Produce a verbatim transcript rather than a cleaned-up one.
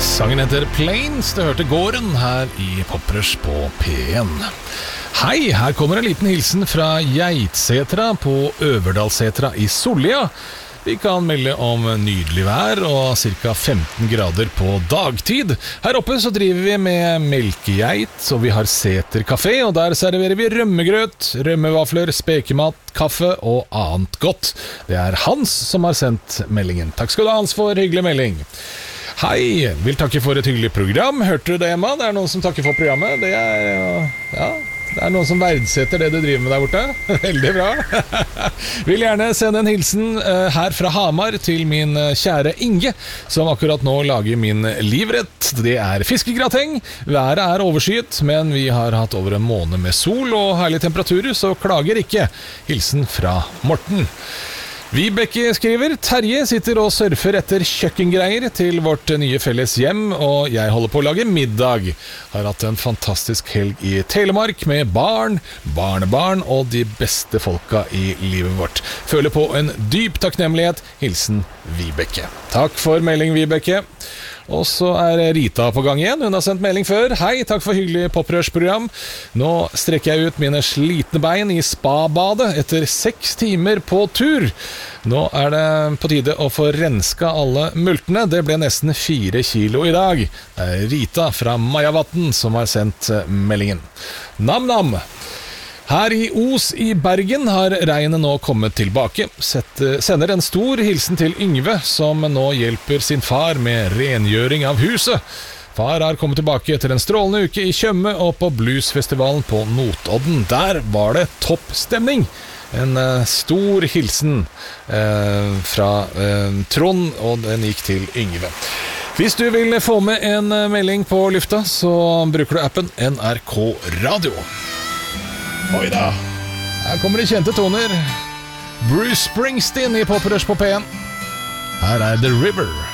Sangen heter Plains, det hørte gården her i Poprush på P en. Hei, her kommer en liten hilsen fra Geitsetra på Øverdalsetra i Sollia. Vi kan melde om nydelig vær og ca. femten grader på dagtid. Her oppe så driver vi med melkegeit, og vi har Seter Café, og der serverer vi rømmegrøt, rømmevafler, spekemat, kaffe og annet godt. Det er Hans som har sendt meldingen. Takk skal du ha, Hans, for hyggelig melding. Hei, vil takke for et hyggelig program. Hørte du det, Emma? Det er noen som takker for programmet. Det er, ja, det er noen som verdsetter det du driver med der borte. Veldig bra. Vil gjerne sende en hilsen her fra Hamar til min kjære Inge, som akkurat nå lager min livrett. Det er fiskegrateng. Været er overskyet, men vi har hatt over en måned med sol og herlige temperaturer, så klager ikke. Hilsen fra Morten. Vibeke skriver, Terje sitter og surfer etter kjøkkengreier til vårt nye felles hjem, og jeg holder på å lage middag. Har hatt en fantastisk helg i Telemark med barn, barnebarn og de beste folka i livet vårt. Føler på en dyp takknemlighet. Hilsen Vibeke. Takk for melding, Vibeke. Og så er Rita på gang igjen. Hun har sendt melding før. Hei, takk for hyggelig Poprush-program. Nå strekker jeg ut mine slitne bein i spa-badet etter seks timer på tur. Nå er det på tide å få renska alle multene. Det ble nesten fire kilo i dag. Det er Rita fra Majavatten som har sendt meldingen. Nam-nam! Her i Os i Bergen har regnet nå kommet tilbake. Sette, sender en stor hilsen til Yngve, som nå hjelper sin far med rengjøring av huset. Far har kommet tilbake etter en strålende uke i Tjøme og på bluesfestivalen på Notodden. Der var det toppstemning. En uh, stor hilsen uh, fra uh, Trond, og den gikk til Yngve. Hvis du vil få med en melding på lufta, så bruker du appen N R K Radio. Oi da, her kommer det kjente toner. Bruce Springsteen i Poprush på P en. Her er The River.